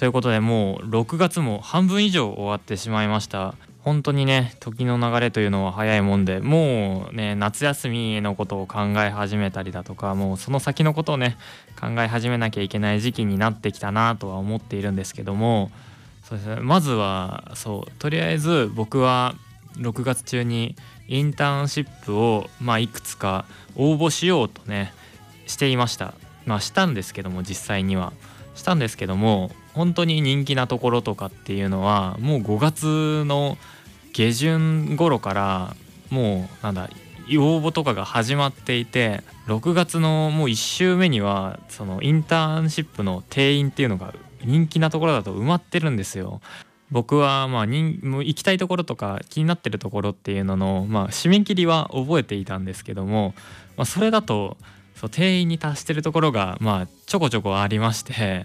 ということでもう6月も半分以上終わってしまいました。本当にね、時の流れというのは早いもんで、もうね、夏休みのことを考え始めたりだとか、もうその先のことをね、考え始めなきゃいけない時期になってきたなとは思っているんですけども、そうですね、まずはとりあえず僕は6月中にインターンシップをいくつか応募しようとねしていました。したんですけども、実際にはしたんですけども、本当に人気なところとかっていうのはもう5月の下旬頃からもう応募とかが始まっていて、6月のもう1週目にはそのインターンシップの定員っていうのが人気なところだと埋まってるんですよ。僕はもう行きたいところとか気になってるところっていうのの、締め切りは覚えていたんですけども、それだと定員に達してるところがちょこちょこありまして、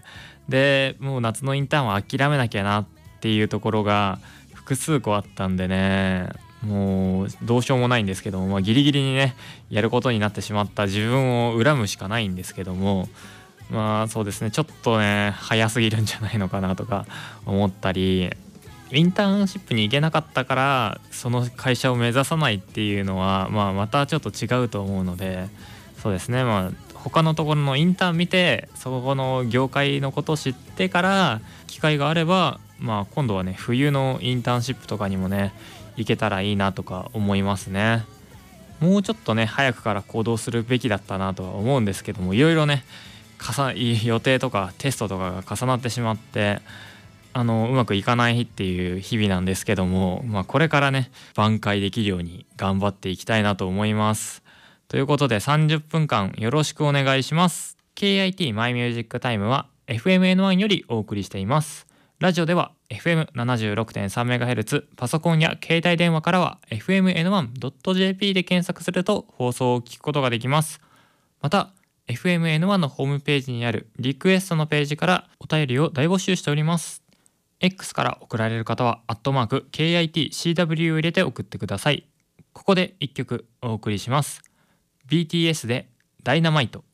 でもう夏のインターンは諦めなきゃなっていうところが複数個あったんでね、もうどうしようもないんですけども、ギリギリにねやることになってしまった自分を恨むしかないんですけども、そうですね、ちょっとね早すぎるんじゃないのかなとか思ったり、インターンシップに行けなかったからその会社を目指さないっていうのは、またちょっと違うと思うので、そうですね、他のところのインターン見てそこの業界のことを知ってから機会があれば、今度はね冬のインターンシップとかにもね行けたらいいなとか思いますね。もうちょっとね早くから行動するべきだったなとは思うんですけども、いろいろね予定とかテストとかが重なってしまって、うまくいかないっていう日々なんですけども、これからね挽回できるように頑張っていきたいなと思います。ということで30分間よろしくお願いします。 KIT マイミュージックタイムは FMN1 よりお送りしています。ラジオでは FM76.3MHz、 パソコンや携帯電話からは FMN1.jp で検索すると放送を聞くことができます。また FMN1 のホームページにあるリクエストのページからお便りを大募集しております。 X から送られる方は@KITCW を入れて送ってください。ここで1曲お送りします。BTS でダイナマイト。